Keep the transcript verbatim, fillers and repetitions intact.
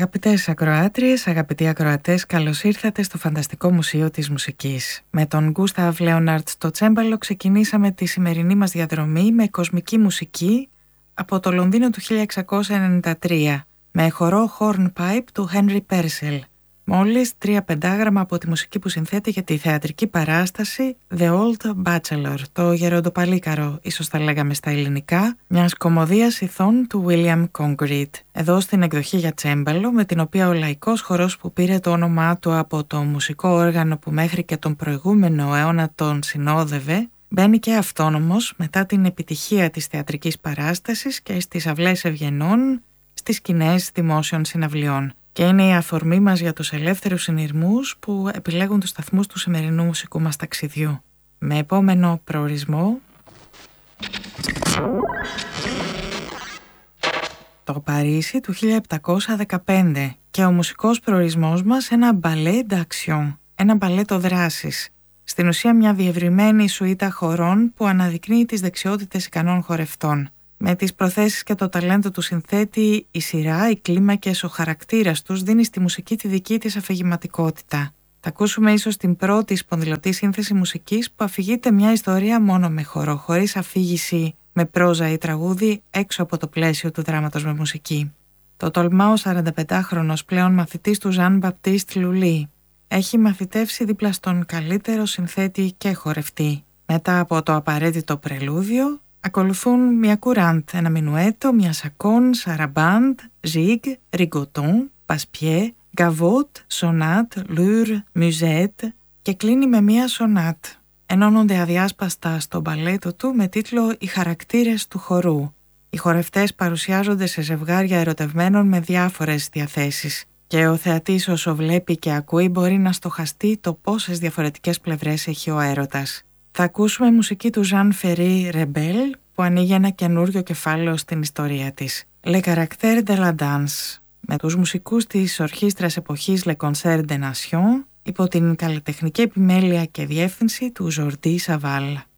Αγαπητές ακροάτριες, αγαπητοί ακροατές, καλώς ήρθατε στο Φανταστικό Μουσείο της Μουσικής. Με τον Γκούσταβ Λέοναρτ στο τσέμπαλο ξεκινήσαμε τη σημερινή μας διαδρομή με κοσμική μουσική από το Λονδίνο του χίλια εξακόσια ενενήντα τρία, με χορό Hornpipe του Henry Purcell. Μόλις τρία πεντάγραμμα από τη μουσική που συνθέτει για τη θεατρική παράσταση The Old Bachelor, το γεροντοπαλίκαρο, ίσως τα λέγαμε στα ελληνικά, μιας κωμωδίας ηθών του William Congreve. Εδώ στην εκδοχή για τσέμπαλο, με την οποία ο λαϊκός χορός που πήρε το όνομά του από το μουσικό όργανο που μέχρι και τον προηγούμενο αιώνα τον συνόδευε, μπαίνει και αυτόνομος μετά την επιτυχία της θεατρικής παράστασης και στις αυλές ευγενών στις σκηνές δημόσιων συναυλιών. Και είναι η αφορμή μας για τους ελεύθερους συνειρμούς που επιλέγουν τους σταθμούς του σημερινού μουσικού μας ταξιδιού. Με επόμενο προορισμό το Παρίσι του χίλια επτακόσια δεκαπέντε και ο μουσικός προορισμός μας ένα μπαλέ d'action, ένα μπαλέτο δράσης. Στην ουσία μια διευρυμένη σουίτα χορών που αναδεικνύει τις δεξιότητες ικανών χορευτών. Με τις προθέσεις και το ταλέντο του συνθέτη, η σειρά, οι κλίμακες, ο χαρακτήρας τους δίνει στη μουσική τη δική της αφηγηματικότητα. Θα ακούσουμε ίσως την πρώτη σπονδυλωτή σύνθεση μουσικής που αφηγείται μια ιστορία μόνο με χορό, χωρίς αφήγηση με πρόζα ή τραγούδι έξω από το πλαίσιο του δράματος με μουσική. Το τολμά ο σαρανταπεντάχρονος πλέον μαθητής του Ζαν Μπαπτίστ Λουλί. Έχει μαθητεύσει δίπλα στον καλύτερο συνθέτη και χορευτή. Μετά από το απαραίτητο πρελούδιο, ακολουθούν μια κουράντ, ένα μινουέτο, μια σακόν, σαραμπάντ, ζίγ, ριγκοτόν, πασπιέ, γκαβότ, σονάτ, λουρ, μουζέτ και κλείνει με μια σονάτ. Ενώνονται αδιάσπαστα στο μπαλέτο του με τίτλο «Οι χαρακτήρες του χορού». Οι χορευτές παρουσιάζονται σε ζευγάρια ερωτευμένων με διάφορες διαθέσεις και ο θεατής όσο βλέπει και ακούει μπορεί να στοχαστεί το πόσες διαφορετικές πλευρές έχει ο έρωτας. Θα ακούσουμε μουσική του Jean Ferry Rebel που ανοίγει ένα καινούριο κεφάλαιο στην ιστορία της. Le Caractère de la Danse, με τους μουσικούς της ορχήστρας εποχής Le Concert des Nations υπό την καλλιτεχνική επιμέλεια και διεύθυνση του Jordi Savall.